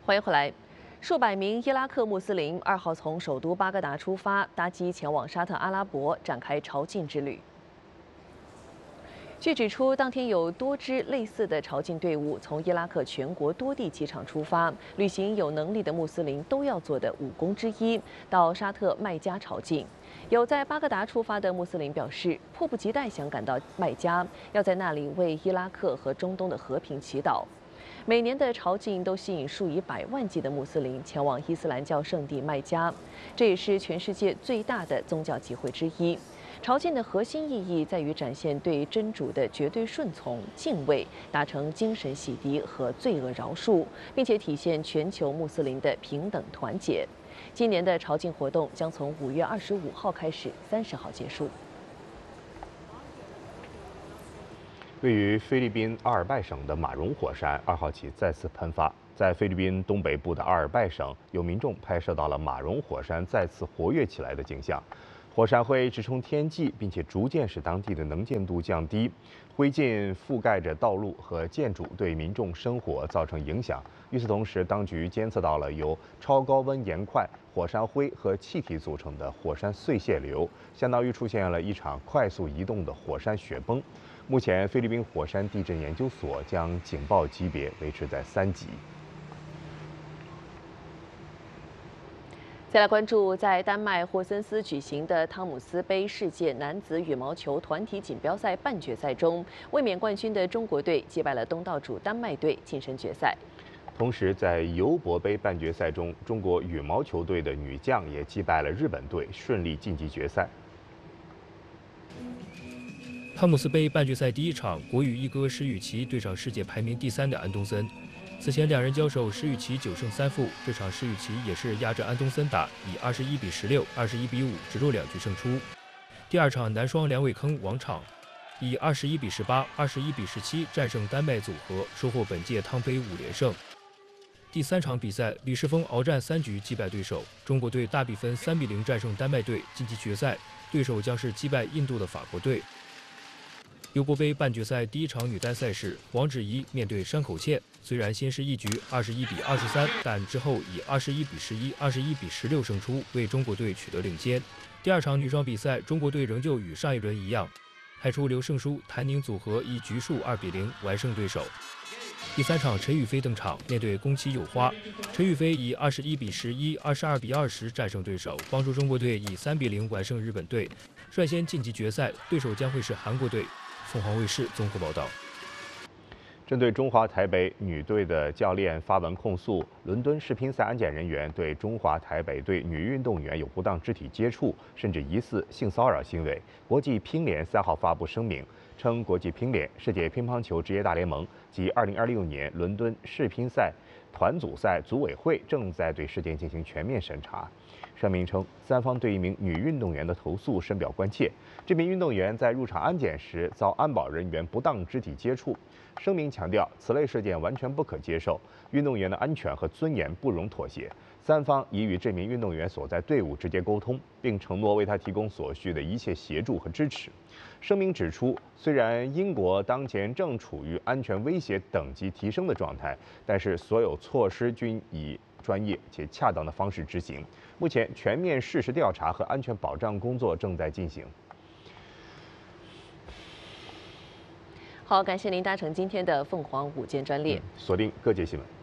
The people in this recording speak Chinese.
欢迎回来。数百名伊拉克穆斯林2号从首都巴格达出发，搭机前往沙特阿拉伯，展开朝觐之旅。据指出，当天有多支类似的朝觐队伍从伊拉克全国多地机场出发，履行有能力的穆斯林都要做的5功之一，到沙特麦加朝觐。有在巴格达出发的穆斯林表示，迫不及待想赶到麦加，要在那里为伊拉克和中东的和平祈祷。每年的朝觐都吸引数以百万计的穆斯林前往伊斯兰教圣地麦加，这也是全世界最大的宗教集会之一。朝觐的核心意义在于展现对真主的绝对顺从、敬畏，达成精神洗涤和罪恶饶恕，并且体现全球穆斯林的平等团结。今年的朝觐活动将从5月25号开始，30号结束。 位于菲律宾阿尔拜省的马荣火山2号起再次喷发。在菲律宾东北部的阿尔拜省，有民众拍摄到了马荣火山再次活跃起来的景象。火山灰直冲天际，并且逐渐使当地的能见度降低，灰烬覆盖着道路和建筑，对民众生活造成影响。与此同时，当局监测到了由超高温岩块、火山灰和气体组成的火山碎屑流，相当于出现了一场快速移动的火山雪崩。目前，菲律宾火山地震研究所将警报级别维持在3级。 再来关注在丹麦霍森斯举行的汤姆斯杯世界男子羽毛球团体锦标赛半决赛中，卫冕冠军的中国队击败了东道主丹麦队，晋身决赛。 同时，在尤伯杯半决赛中，中国羽毛球队的女将也击败了日本队，顺利晋级决赛。 汤姆斯杯半决赛第一场，国羽一哥施雨琦对上世界排名第3的安东森。此前两人交手，施雨琦9胜3负。这场施雨琦也是压着安东森打，以21比16、21比5直落2局胜出。第二场男双梁伟铿王昶以21比18、21比17战胜丹麦组合，收获本届汤杯5连胜。第3场比赛，李世峰鏖战3局击败对手，中国队大比分3比0战胜丹麦队，晋级决赛。对手将是击败印度的法国队。尤伯杯半决赛第一场女单赛事，王芷怡面对山口茜，虽然先是一局21比23，但之后以21比11、21比16胜出，为中国队取得领先。第二场女双比赛，中国队仍旧与上一轮一样，派出刘胜书、谭宁组合以局数2比0完胜对手。第3场，陈雨菲登场，面对宫崎友花，陈雨菲以21比11、22比20战胜对手，帮助中国队以3比0完胜日本队，率先晋级决赛。对手将会是韩国队。凤凰卫视综合报道。 针对中华台北女队的教练发文控诉，伦敦世乒赛安检人员对中华台北队女运动员有不当肢体接触，甚至疑似性骚扰行为，国际乒联3号发布声明，称国际乒联、世界乒乓球职业大联盟及2026年伦敦世乒赛团组赛组委会正在对事件进行全面审查。声明称，3方对一名女运动员的投诉深表关切。这名运动员在入场安检时遭安保人员不当肢体接触。声明强调，此类事件完全不可接受，运动员的安全和尊严不容妥协。3方已与这名运动员所在队伍直接沟通，并承诺为他提供所需的一切协助和支持。声明指出，虽然英国当前正处于安全威胁等级提升的状态，但是所有措施均以专业且恰当的方式执行。目前，全面事实调查和安全保障工作正在进行。 好，感谢您搭乘今天的凤凰午间专列， 锁定各界新闻。